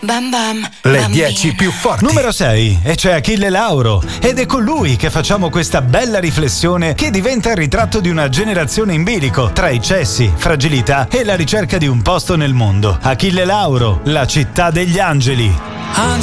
Bam bam. Le 10 più forti. Numero 6, e c'è Achille Lauro, ed è con lui che facciamo questa bella riflessione che diventa il ritratto di una generazione in bilico tra eccessi, fragilità e la ricerca di un posto nel mondo. Achille Lauro, La città degli angeli.